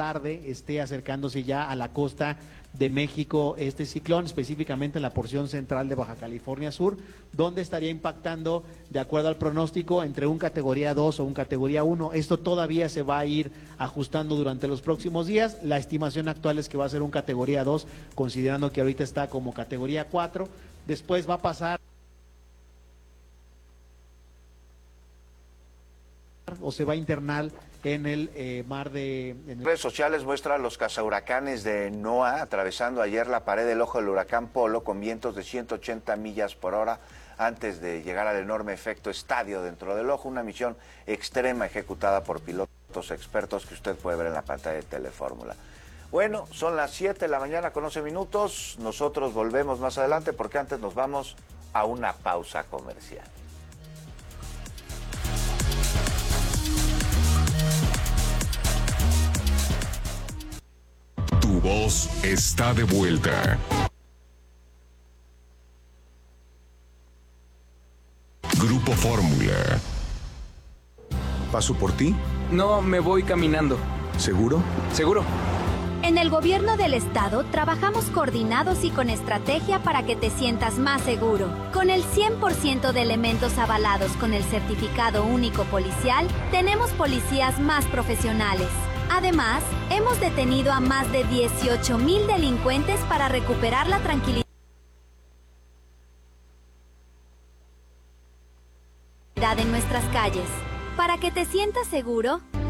tarde esté acercándose ya a la costa de México este ciclón, específicamente en la porción central de Baja California Sur, donde estaría impactando, de acuerdo al pronóstico, entre un categoría 2 o un categoría 1. Esto todavía se va a ir ajustando durante los próximos días. La estimación actual es que va a ser un categoría 2, considerando que ahorita está como categoría 4. Después va a pasar o se va a internar en el mar de... Redes sociales muestran los cazahuracanes de NOAA atravesando ayer la pared del ojo del huracán Polo con vientos de 180 millas por hora antes de llegar al enorme efecto estadio dentro del ojo, una misión extrema ejecutada por pilotos expertos que usted puede ver en la pantalla de Telefórmula. Bueno, son las 7 de la mañana con 11 minutos, nosotros volvemos más adelante porque antes nos vamos a una pausa comercial. Tu voz está de vuelta. Grupo Fórmula. ¿Paso por ti? No, me voy caminando. ¿Seguro? ¿Seguro? En el gobierno del estado trabajamos coordinados y con estrategia para que te sientas más seguro. Con el 100% de elementos avalados con el certificado único policial, tenemos policías más profesionales. Además, hemos detenido a más de 18,000 delincuentes para recuperar la tranquilidad en nuestras calles. Para que te sientas seguro,